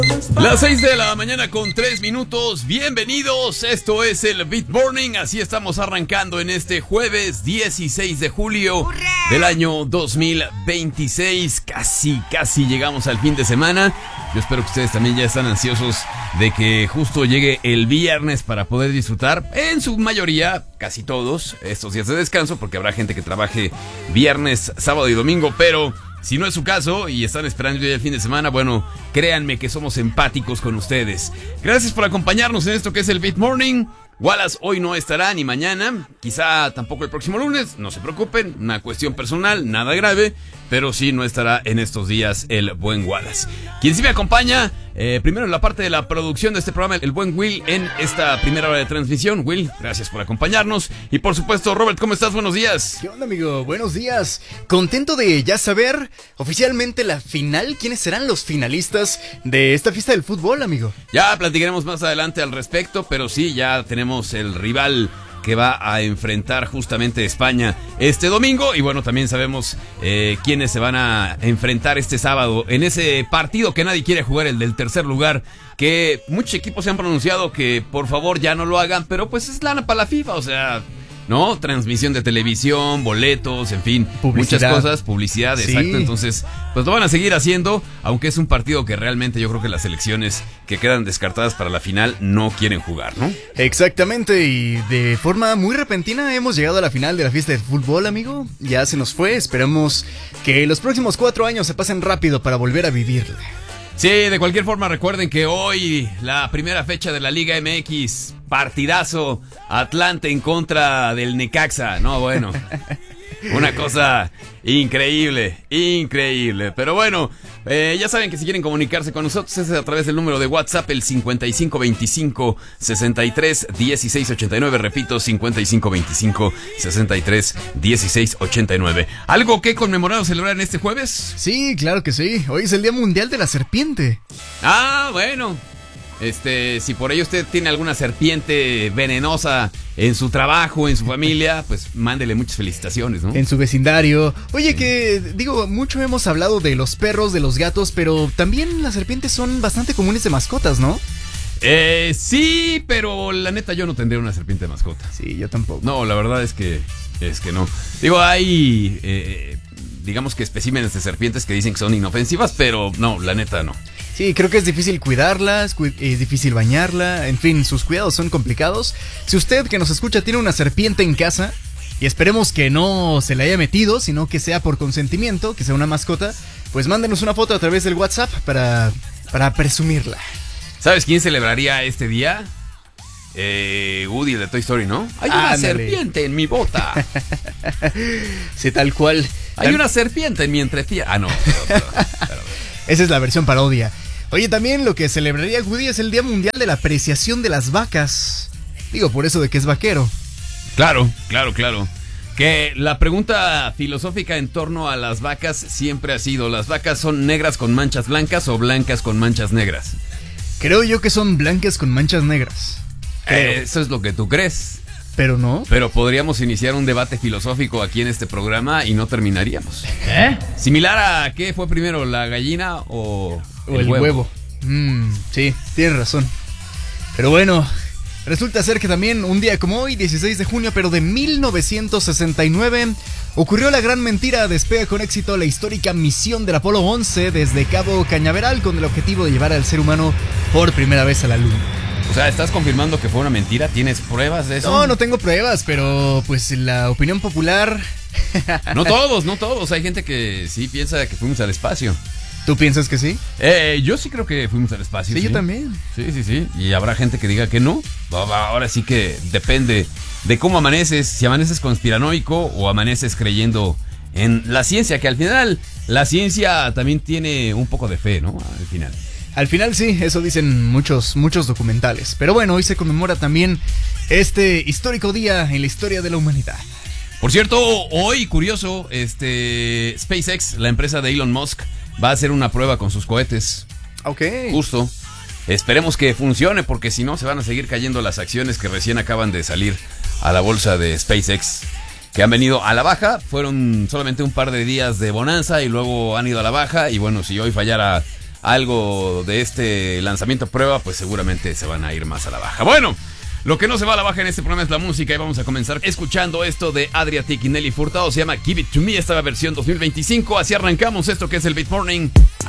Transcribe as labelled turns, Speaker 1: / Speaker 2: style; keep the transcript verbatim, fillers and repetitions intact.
Speaker 1: Las seis de la mañana con tres minutos, bienvenidos, esto es el Beat Morning, así estamos arrancando en este jueves dieciséis de julio del año dos mil veintiséis, casi, casi llegamos al fin de semana. Yo espero que ustedes también ya están ansiosos de que justo llegue el viernes para poder disfrutar, en su mayoría, casi todos, estos días de descanso, porque habrá gente que trabaje viernes, sábado y domingo, pero si no es su caso y están esperando ya el fin de semana, bueno, créanme que somos empáticos con ustedes. Gracias por acompañarnos en esto que es el Beat Morning. Wallace hoy no estará ni mañana, quizá tampoco el próximo lunes, no se preocupen, una cuestión personal, nada grave, pero sí no estará en estos días el buen Wallace. Quien sí me acompaña, eh, primero en la parte de la producción de este programa, el buen Will en esta primera hora de transmisión. Will, gracias por acompañarnos. Y por supuesto, Robert, ¿cómo estás? Buenos días.
Speaker 2: ¿Qué onda, amigo? Buenos días. Contento de ya saber oficialmente la final, quiénes serán los finalistas de esta fiesta del fútbol, amigo.
Speaker 1: Ya platicaremos más adelante al respecto, pero sí, ya tenemos el rival que va a enfrentar justamente España este domingo. Y bueno, también sabemos eh, quiénes se van a enfrentar este sábado en ese partido que nadie quiere jugar, el del tercer lugar, que muchos equipos se han pronunciado que por favor ya no lo hagan, pero pues es lana para la FIFA, o sea, ¿no? Transmisión de televisión, boletos, en fin, publicidad. Muchas cosas, publicidad, sí. Exacto. Entonces, pues lo van a seguir haciendo, aunque es un partido que realmente yo creo que las selecciones que quedan descartadas para la final no quieren jugar, ¿no?
Speaker 2: Exactamente, y de forma muy repentina hemos llegado a la final de la fiesta del fútbol, amigo. Ya se nos fue, esperamos que los próximos cuatro años se pasen rápido para volver a vivirla.
Speaker 1: Sí, de cualquier forma recuerden que hoy la primera fecha de la Liga M X, partidazo, Atlante en contra del Necaxa, no, bueno, una cosa increíble, increíble, pero bueno, eh, ya saben que si quieren comunicarse con nosotros es a través del número de WhatsApp, el cincuenta y cinco veinticinco sesenta y tres dieciséis ochenta y nueve, repito, cincuenta y cinco veinticinco sesenta y tres dieciséis ochenta y nueve. ¿Algo que conmemorar o celebrar en este jueves?
Speaker 2: Sí, claro que sí, hoy es el Día Mundial de la Serpiente.
Speaker 1: Ah, bueno. Este, si por ahí usted tiene alguna serpiente venenosa en su trabajo, en su familia, pues mándele muchas felicitaciones, ¿no?
Speaker 2: En su vecindario. Oye, sí. Que digo, mucho hemos hablado de los perros, de los gatos, pero también las serpientes son bastante comunes de mascotas, ¿no?
Speaker 1: Eh, sí, pero la neta yo no tendría una serpiente de mascota.
Speaker 2: Sí, yo tampoco.
Speaker 1: No, la verdad es que es que no. Digo, hay eh, digamos que especímenes de serpientes que dicen que son inofensivas, pero no, la neta no.
Speaker 2: Sí, creo que es difícil cuidarlas, es difícil bañarla, en fin, sus cuidados son complicados. Si usted que nos escucha tiene una serpiente en casa, y esperemos que no se le haya metido, sino que sea por consentimiento, que sea una mascota, pues mándenos una foto a través del WhatsApp para, para presumirla.
Speaker 1: ¿Sabes quién celebraría este día? Eh, Woody, el de Toy Story, ¿no? Hay una
Speaker 2: Ándale.
Speaker 1: serpiente en mi bota.
Speaker 2: Sí, tal cual.
Speaker 1: Hay Tam- una serpiente en mi entrepierna. Ah, no. Pero, pero, pero, pero.
Speaker 2: Esa es la versión parodia. Oye, también lo que celebraría Woody es el Día Mundial de la Apreciación de las Vacas. Digo, por eso de que es vaquero.
Speaker 1: Claro, claro, claro. Que la pregunta filosófica en torno a las vacas siempre ha sido: ¿las vacas son negras con manchas blancas o blancas con manchas negras?
Speaker 2: Creo yo que son blancas con manchas negras.
Speaker 1: Eh, eso es lo que tú crees.
Speaker 2: Pero no.
Speaker 1: Pero podríamos iniciar un debate filosófico aquí en este programa y no terminaríamos. ¿Eh? Similar a ¿qué fue primero, la gallina o,
Speaker 2: o el, el huevo? huevo. Mm, sí, tienes razón. Pero bueno, resulta ser que también un día como hoy, dieciséis de junio, pero de mil novecientos sesenta y nueve, ocurrió la gran mentira. Despega con éxito la histórica misión del Apolo once desde Cabo Cañaveral con el objetivo de llevar al ser humano por primera vez a la luna.
Speaker 1: O sea, ¿estás confirmando que fue una mentira? ¿Tienes pruebas de eso?
Speaker 2: No, no tengo pruebas, pero pues la opinión popular...
Speaker 1: No todos, no todos. Hay gente que sí piensa que fuimos al espacio.
Speaker 2: ¿Tú piensas que sí?
Speaker 1: Eh, yo sí creo que fuimos al espacio.
Speaker 2: Sí,
Speaker 1: sí,
Speaker 2: yo también.
Speaker 1: Sí, sí, sí. Y habrá gente que diga que no. Ahora sí que depende de cómo amaneces. Si amaneces conspiranoico o amaneces creyendo en la ciencia, que al final la ciencia también tiene un poco de fe, ¿no? Al final.
Speaker 2: Al final sí, eso dicen muchos, muchos documentales. Pero bueno, hoy se conmemora también este histórico día en la historia de la humanidad.
Speaker 1: Por cierto, hoy, curioso, este SpaceX, la empresa de Elon Musk, va a hacer una prueba con sus cohetes.
Speaker 2: Ok.
Speaker 1: Justo. Esperemos que funcione, porque si no se van a seguir cayendo las acciones que recién acaban de salir a la bolsa de SpaceX, que han venido a la baja. Fueron solamente un par de días de bonanza y luego han ido a la baja. Y bueno, si hoy fallara algo de este lanzamiento prueba, pues seguramente se van a ir más a la baja. Bueno, lo que no se va a la baja en este programa es la música y vamos a comenzar escuchando esto de Adriatic y Nelly Furtado. Se llama Give It To Me, esta versión dos mil veinticinco. Así arrancamos esto que es el Beat Morning